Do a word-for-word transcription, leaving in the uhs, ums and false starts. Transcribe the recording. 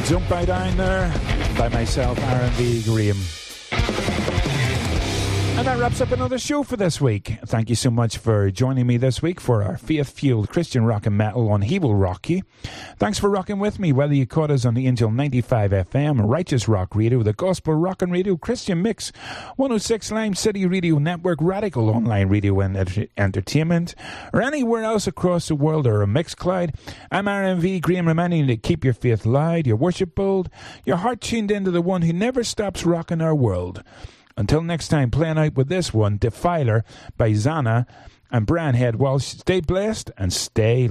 Jump Right Down there by myself, R and B Graham. And that wraps up another show for this week. Thank you so much for joining me this week for our faith-fueled Christian rock and metal on He Will Rock You. Thanks for rocking with me, whether you caught us on the Angel ninety-five F M, Righteous Rock Radio, the Gospel Rock and Radio, Christian Mix, one oh six Lime City Radio Network, Radical Online Radio and ent- Entertainment, or anywhere else across the world, or a Mixcloud. I'm R M V Graham, reminding you to keep your faith loud, your worship bold, your heart tuned into the one who never stops rocking our world. Until next time, playing out with this one, Defiler by Zana and Brian Head Walsh. Stay blessed and stay